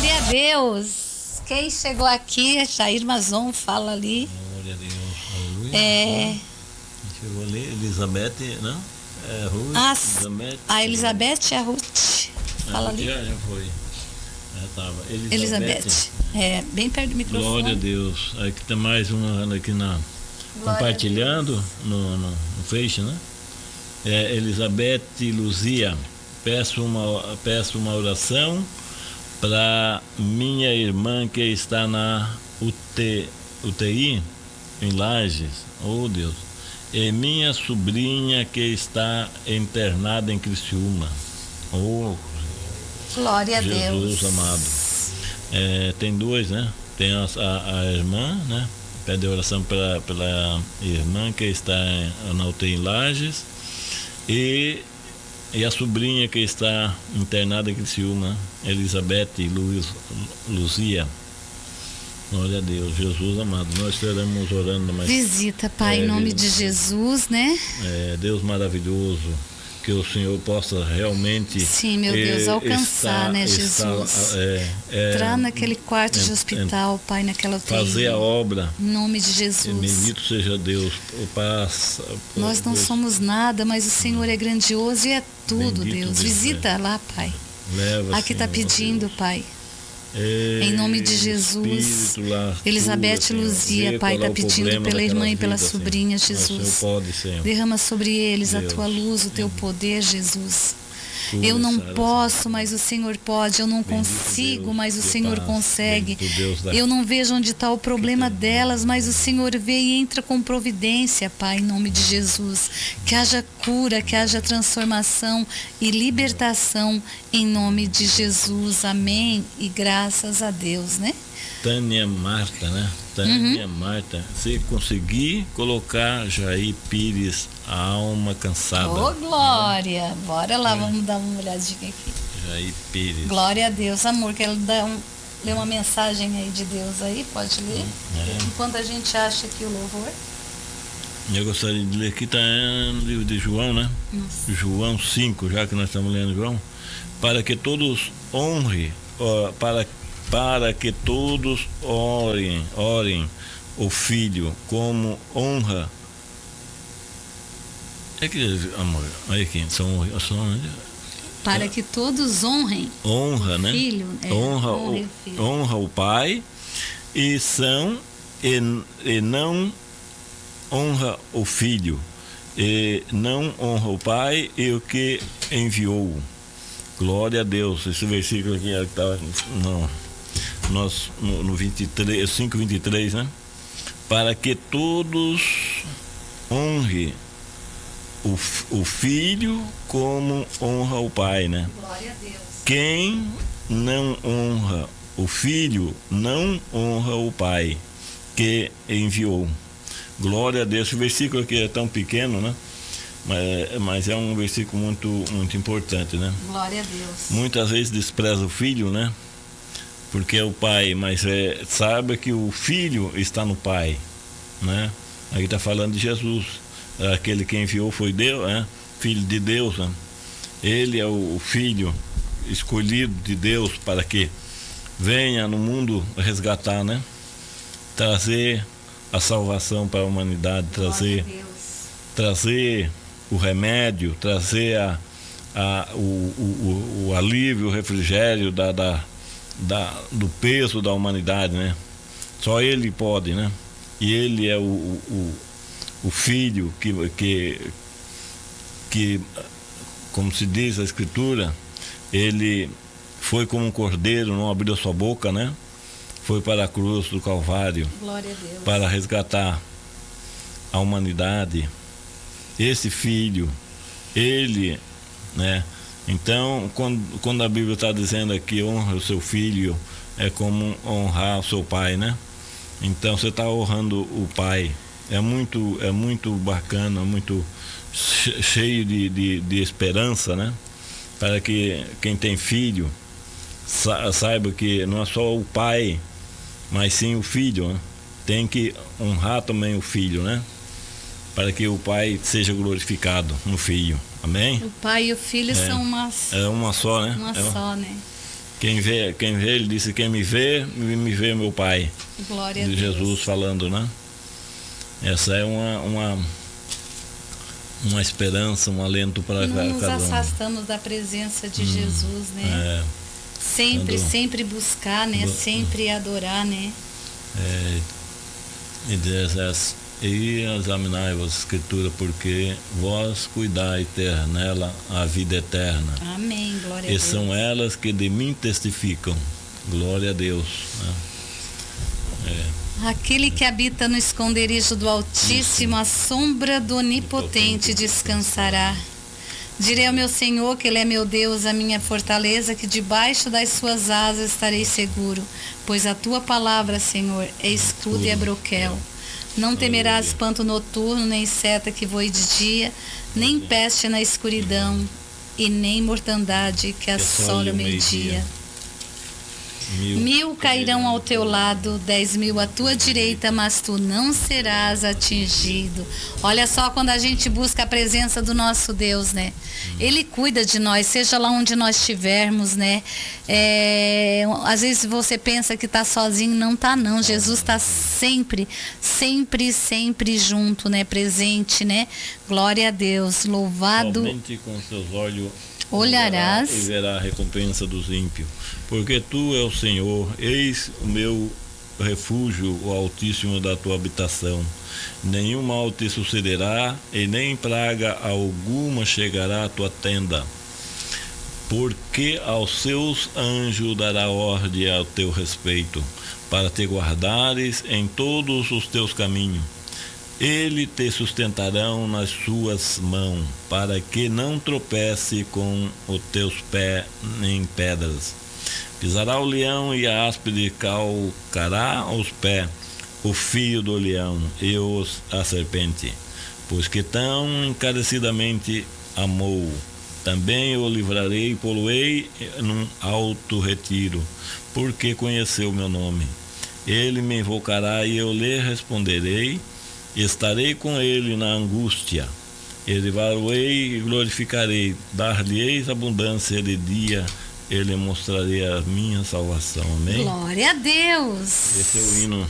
Glória a Deus. Quem chegou aqui é Jair Mazon, fala ali. Glória a Deus. Aleluia. Chegou ali, Elizabeth, não? É Ruth. Elizabeth. A Elizabeth e a Ruth. Fala ali. Já foi. Já estava. Elizabeth. É, bem perto do microfone. Glória a Deus. Aqui tem mais uma aqui compartilhando no Face, né? Elizabeth Luzia. Peço uma oração para minha irmã que está na UTI em Lages. Oh, Deus. E minha sobrinha que está internada em Criciúma. Oh, glória a Deus. Jesus amado. Tem duas, né? Tem a irmã, né? Pede oração pela irmã que está na UTI em Lages. E a sobrinha que está internada em Criciúma, Elizabeth Luzia. Glória a Deus, Jesus amado, nós estaremos orando mais. Visita, Pai, em nome de Jesus, né? Deus maravilhoso, que o Senhor possa realmente... Sim, meu Deus, alcançar, né, Jesus? Entrar naquele quarto de hospital, Pai, naquela UTI. Fazer a obra. Em nome de Jesus. Bendito seja Deus. Nós não somos nada, mas o Senhor é grandioso e é tudo, Deus. Visita lá, Pai. Leva, aqui está pedindo, Pai. Em nome de Jesus, Elizabeth Luzia, Pai, está pedindo pela irmã e pela sobrinha, Jesus. Derrama sobre eles a tua luz, o teu poder, Jesus. Eu não posso, mas o Senhor pode. Eu não consigo, mas o Senhor consegue. Eu não vejo onde está o problema delas, mas o Senhor vê e entra com providência, Pai, em nome de Jesus. Que haja cura, que haja transformação e libertação em nome de Jesus. Amém. E graças a Deus, né? Tânia Marta, né? Tânia Marta. Se conseguir colocar Jair Pires, a alma cansada. Ô, glória! Bora lá, vamos dar uma olhadinha aqui. Jair Pires. Glória a Deus, amor, que ele lê uma mensagem aí de Deus aí, pode ler? Enquanto a gente acha aqui o louvor. Eu gostaria de ler aqui, está no livro de João, né? Nossa. João 5, já que nós estamos lendo João. Para que todos honrem, para que todos orem o Filho como honra. Amor, olha aqui, para que todos honrem honra, né? Filho, honra o Pai e não honra o Filho e não honra o Pai e o que enviou. Glória a Deus. Esse versículo aqui estava no 23, 5:23, né? Para que todos honrem o Filho como honra o Pai, né? Glória a Deus. Quem não honra o Filho não honra o Pai que enviou. Glória a Deus. Esse versículo aqui é tão pequeno, né? Mas é um versículo muito, muito importante, né? Glória a Deus. Muitas vezes despreza o Filho, né? Porque é o Pai, mas sabe que o Filho está no Pai, né? Aqui está falando de Jesus. Aquele que enviou foi Deus, né? Filho de Deus, né? Ele é o Filho escolhido de Deus para que venha no mundo resgatar, né? Trazer a salvação para a humanidade, trazer o remédio, trazer o alívio, o refrigério do peso da humanidade, né? Só Ele pode, né? E Ele é o Filho que, como se diz a Escritura, Ele foi como um cordeiro, não abriu sua boca, né? Foi para a cruz do Calvário. Glória a Deus. Para resgatar a humanidade. Esse Filho, Ele, né? Então, quando a Bíblia está dizendo aqui, honra o seu filho, é como honrar o seu pai, né? Então, você está honrando o Pai. É muito bacana, muito cheio de esperança, né? Para que quem tem filho saiba que não é só o pai, mas sim o filho, né? Tem que honrar também o filho, né? Para que o pai seja glorificado no filho. Amém? O pai e o filho são uma só, né? Uma só, né? Quem vê, ele disse, quem me vê meu Pai. Glória a Deus. Jesus falando, né? Essa é uma esperança, um alento para cada um. Não nos afastamos da presença de Jesus, né? Sempre buscar, né? Sempre adorar, né? E examinai-vos a Escritura, porque vós cuidai ter nela a vida eterna. Amém, glória a Deus. E são elas que de mim testificam. Glória a Deus. Aquele que habita no esconderijo do Altíssimo, a sombra do Onipotente descansará. Direi ao meu Senhor que Ele é meu Deus, a minha fortaleza, que debaixo das suas asas estarei seguro. Pois a tua palavra, Senhor, é escudo e é broquel. Não temerás espanto noturno, nem seta que voe de dia, nem peste na escuridão, e nem mortandade que assole o meio-dia. 1000 cairão ao teu lado, 10.000 à tua direita, mas tu não serás atingido. Olha só, quando a gente busca a presença do nosso Deus, né? Ele cuida de nós, seja lá onde nós estivermos, né? Às vezes você pensa que está sozinho, não está não. Jesus está sempre junto, né? Presente, né? Glória a Deus, louvado. Somente com seus olhos olharás e verá a recompensa dos ímpios, porque tu é o Senhor, eis o meu refúgio, o Altíssimo da tua habitação. Nenhum mal te sucederá e nem praga alguma chegará à tua tenda, porque aos seus anjos dará ordem ao teu respeito, para te guardares em todos os teus caminhos. Ele te sustentarão nas suas mãos, para que não tropece com os teus pés em pedras. Pisará o leão e a áspide calcará aos pés o fio do leão e a serpente, pois que tão encarecidamente amou. Também o livrarei e poloei num alto retiro, porque conheceu meu nome. Ele me invocará e eu lhe responderei. Estarei com ele na angústia, elevar-o-ei e glorificarei, dar-lhe-eis abundância de dia, ele mostrarei a minha salvação. Amém? Glória a Deus! Esse é o hino